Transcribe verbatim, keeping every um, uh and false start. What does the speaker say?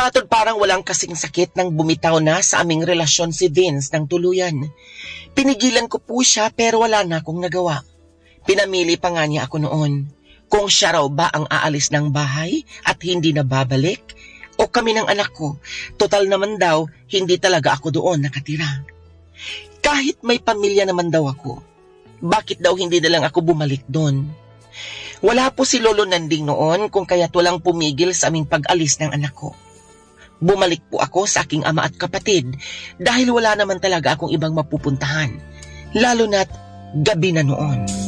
Matod parang walang kasing sakit nang bumitaw na sa aming relasyon si Vince ng tuluyan. Pinigilan ko po siya pero wala na akong nagawa. Pinamili pa nga niya ako noon. Kung siya raw ba ang aalis ng bahay at hindi na babalik, o kami ng anak ko, total naman daw, hindi talaga ako doon nakatira. Kahit may pamilya naman daw ako, bakit daw hindi na lang ako bumalik doon? Wala po si Lolo Nanding noon kung kaya't walang pumigil sa aming pag-alis ng anak ko. Bumalik po ako sa aking ama at kapatid dahil wala naman talaga akong ibang mapupuntahan, lalo na't gabi na noon.